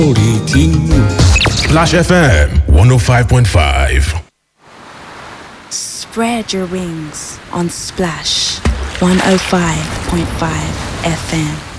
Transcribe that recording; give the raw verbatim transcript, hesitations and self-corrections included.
Splash F M one oh five point five. Spread your wings on Splash one oh five point five F M.